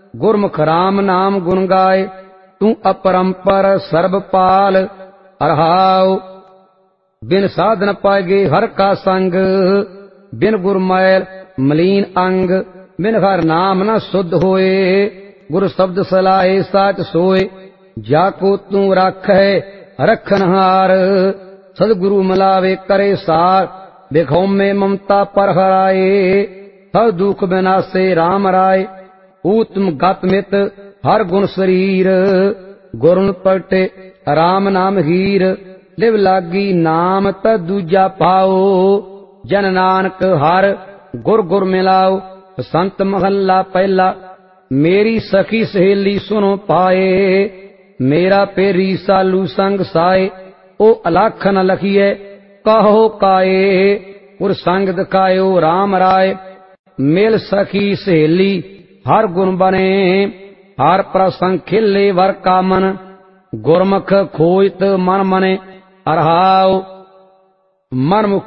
गुरमुख राम नाम गुण गाए। तू अपरंपर सर्बपाल अरहाओ। बिन साधन पाएगे हर का संग, बिन गुरमैल मलीन अंग। बिन हर नाम न शुद्ध होए, गुरु शब्द सलाहे साच सोए। जाको तू रख है रखनहार, सदगुरु मिलावे करे सार। बिखौ में ममता पर हराए, सब दुख बिनासे राम राय। उत्तम गत मित हर गुण शरीर, गुरुन पलटे राम नाम हीर। लिव लागी नाम त दूजा पाओ, जन नानक हर गुर गुर मिलाओ। संत महला पहला, मेरी सखी सहेली सुनो पाए। मेरा पेरी सालू संग साए, ओ अलख न लखिए कहो काए। उर संग दिखायो राम राय, मिल सखी सहेली हर गुण बने। हर प्रसंग खिले वर का मन, गुरमुख खोजत मन मने अरहाओ। मन मुख